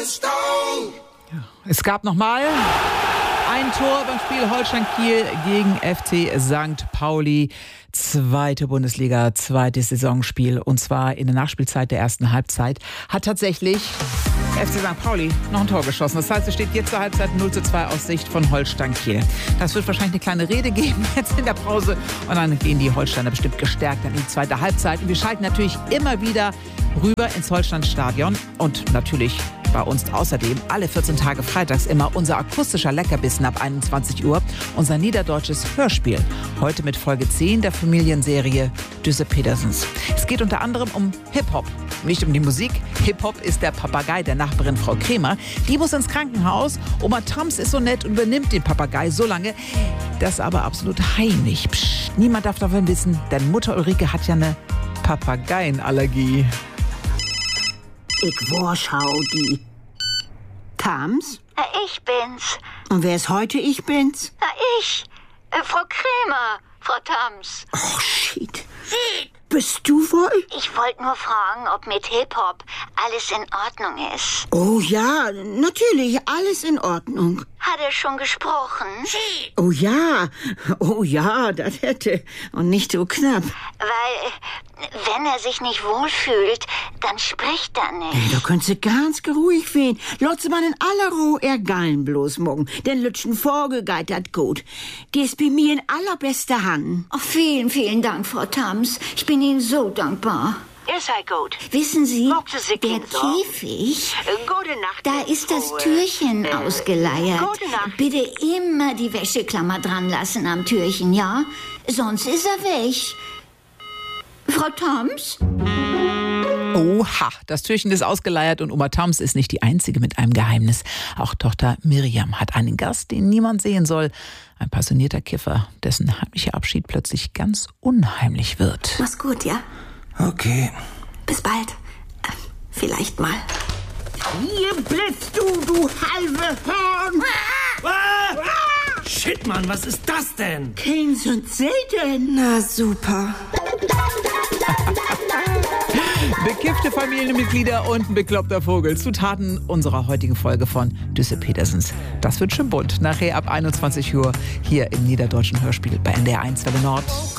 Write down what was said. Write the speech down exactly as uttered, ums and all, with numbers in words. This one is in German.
Es gab nochmal ein Tor beim Spiel Holstein Kiel gegen F C Sankt Pauli. Zweite Bundesliga, zweites Saisonspiel. Und zwar in der Nachspielzeit der ersten Halbzeit hat tatsächlich F C Sankt Pauli noch ein Tor geschossen. Das heißt, es steht jetzt zur Halbzeit null zu zwei aus Sicht von Holstein Kiel. Das wird wahrscheinlich eine kleine Rede geben jetzt in der Pause. Und dann gehen die Holsteiner bestimmt gestärkt dann in die zweite Halbzeit. Und wir schalten natürlich immer wieder rüber ins Holsteinstadion. Und natürlich bei uns außerdem alle vierzehn Tage freitags immer unser akustischer Leckerbissen ab einundzwanzig Uhr. Unser niederdeutsches Hörspiel. Heute mit Folge zehn der Familienserie Düsse Petersens. Es geht unter anderem um Hip-Hop. Nicht um die Musik. Hip-Hop ist der Papagei der Nachbarin Frau Kremer. Die muss ins Krankenhaus. Oma Tams ist so nett und übernimmt den Papagei so lange. Das aber absolut heimlich. Psst, niemand darf davon wissen, denn Mutter Ulrike hat ja eine Papageienallergie. Ich warschau die. Tams? Ich bin's. Und wer ist heute ich bin's? Na, ich. Äh, Frau Kremer, Frau Tams. Oh, shit. Bist du wohl? Ich wollte nur fragen, ob mit Hip-Hop alles in Ordnung ist. Oh ja, natürlich, alles in Ordnung. Hat er schon gesprochen? Oh ja, oh ja, das hätte. Und nicht so knapp. Weil, wenn er sich nicht wohlfühlt, dann spricht er nicht. Hey, da könntest du ganz geruhig werden. Lotze man in aller Ruhe er gallen bloß morgen. Den Lütschen Vogel geht dat gut. Die ist bei mir in allerbester Hand. Oh, vielen, vielen Dank, Frau Tams. Ich bin Ihnen so dankbar. Ihr seid gut. Wissen Sie, Mochte Sie der Kind sorgen? Käfig, Äh, Gute Nacht. da ist das Frau, äh, Türchen äh, ausgeleiert. Gute Nacht. Bitte immer die Wäscheklammer dran lassen am Türchen, ja? Sonst ist er weg. Frau Tams? Oha, das Türchen ist ausgeleiert und Oma Tams ist nicht die Einzige mit einem Geheimnis. Auch Tochter Miriam hat einen Gast, den niemand sehen soll. Ein passionierter Kiffer, dessen heimlicher Abschied plötzlich ganz unheimlich wird. Mach's gut, ja? Okay. Bis bald. Äh, vielleicht mal. Hier blitzt du, du halbe Horn! Ah! Shit, Mann, was ist das denn? Keins und selten. Na super. Bekiffte Familienmitglieder und ein bekloppter Vogel. Zutaten unserer heutigen Folge von Düsse Petersens. Das wird schon bunt. Nachher ab einundzwanzig Uhr hier im Niederdeutschen Hörspiel bei N D R eins Welle Nord.